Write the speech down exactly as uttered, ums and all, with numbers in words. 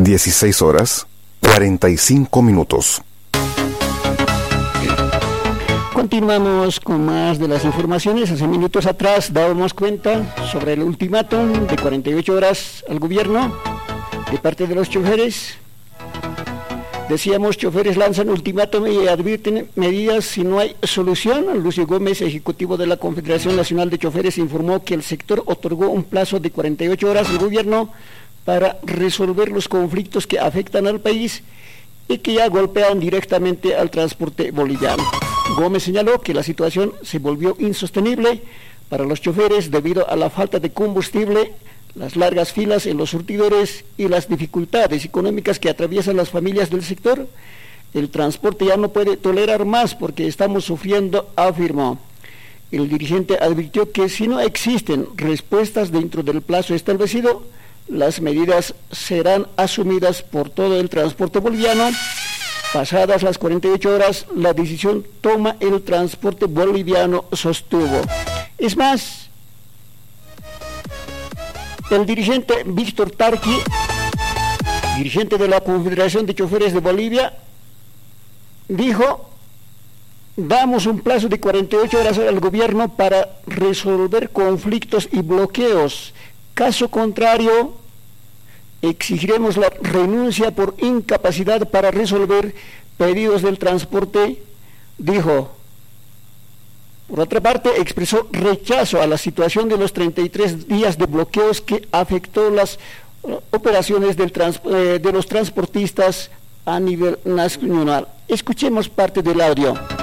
dieciséis horas, cuarenta y cinco minutos. Continuamos con más de las informaciones. Hace minutos atrás dábamos cuenta sobre el ultimátum de cuarenta y ocho horas al gobierno de parte de los choferes. Decíamos, choferes lanzan ultimátum y advierten medidas si no hay solución. Lucio Gómez, ejecutivo de la Confederación Nacional de Choferes, informó que el sector otorgó un plazo de cuarenta y ocho horas al gobierno para resolver los conflictos que afectan al país y que ya golpean directamente al transporte boliviano. Gómez señaló que la situación se volvió insostenible para los choferes debido a la falta de combustible, las largas filas en los surtidores y las dificultades económicas que atraviesan las familias del sector. El transporte ya no puede tolerar más porque estamos sufriendo, afirmó. El dirigente advirtió que si no existen respuestas dentro del plazo establecido, las medidas serán asumidas por todo el transporte boliviano. Pasadas las cuarenta y ocho horas, la decisión toma el transporte boliviano, sostuvo. Es más, el dirigente Víctor Tarqui, dirigente de la Confederación de Choferes de Bolivia, dijo: damos un plazo de cuarenta y ocho horas al gobierno para resolver conflictos y bloqueos. Caso contrario, exigiremos la renuncia por incapacidad para resolver pedidos del transporte, dijo. Por otra parte, expresó rechazo a la situación de los treinta y tres días de bloqueos que afectó las operaciones del trans, eh, de los transportistas a nivel nacional. Escuchemos parte del audio.